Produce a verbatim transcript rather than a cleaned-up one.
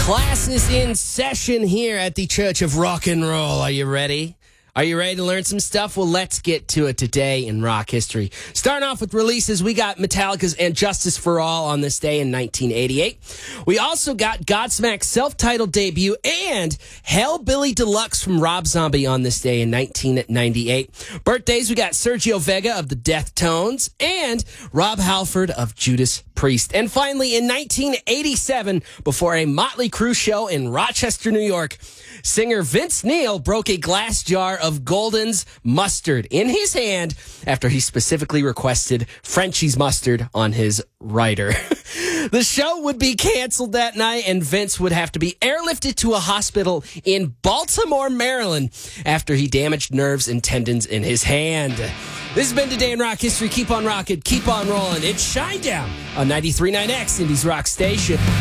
Class is in session here at the Church of Rock and Roll. Are you ready? Are you ready to learn some stuff? Well, let's get to it today in rock history. Starting off with releases, we got Metallica's And Justice for All on this day in nineteen eighty-eight. We also got Godsmack's self-titled debut and Hellbilly Deluxe from Rob Zombie on this day in nineteen ninety-eight. Birthdays, we got Sergio Vega of the Deftones and Rob Halford of Judas Priest. And finally, in nineteen eighty-seven, before a Motley Crue show in Rochester, New York, singer Vince Neil broke a glass jar of Golden's mustard in his hand after he specifically requested Frenchie's mustard on his rider. The show would be canceled that night, and Vince would have to be airlifted to a hospital in Baltimore, Maryland, after he damaged nerves and tendons in his hand. This has been Today in Rock History. Keep on rocking, keep on rolling. It's Shinedown on ninety-three point nine X, Indy's Rock Station.